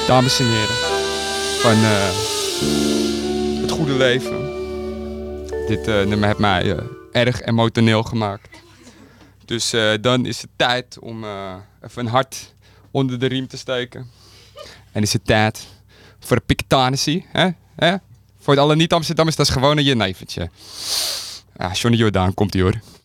dames en heren, van het goede leven. Dit nummer heeft mij erg emotioneel gemaakt. Dus dan is het tijd om even een hart onder de riem te steken. En is het tijd voor de Pictanissie. Voor alle niet-Amsterdammers, dat is gewoon een jeneventje. Ja, Johnny Jordaan, komt-ie hoor.